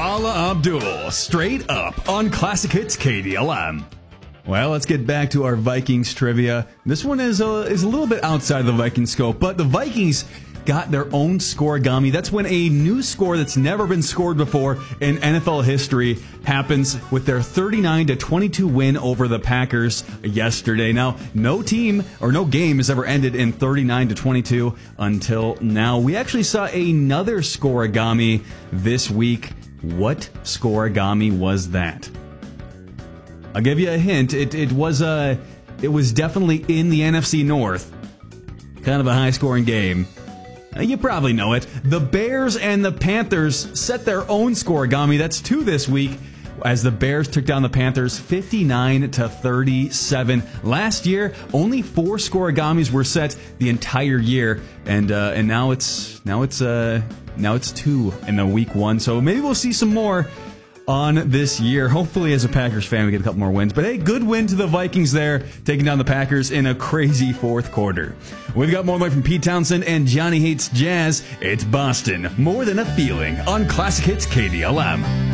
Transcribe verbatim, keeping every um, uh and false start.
Paula Abdul, straight up on Classic Hits K D L M. Well, let's get back to our Vikings trivia. This one is a, is a little bit outside the Viking scope, but the Vikings got their own scoregami. That's when a new score that's never been scored before in N F L history happens with their thirty-nine to twenty-two win over the Packers yesterday. Now, no team or no game has ever ended in thirty-nine to twenty-two until now. We actually saw another scoregami this week. What scoregami was that? I'll give you a hint. It it was a it was definitely in the N F C North. Kind of a high-scoring game. You probably know it. The Bears and the Panthers set their own scoregami. That's two this week, as the Bears took down the Panthers fifty-nine to thirty-seven. Last year, only four scoregamis were set the entire year, and uh, and now it's now it's uh now it's two in the week one. So maybe we'll see some more on this year. Hopefully, as a Packers fan, we get a couple more wins. But hey, good win to the Vikings there, taking down the Packers in a crazy fourth quarter. We've got more live from Pete Townsend and Johnny Hates Jazz. It's Boston, More Than a Feeling on Classic Hits K D L M.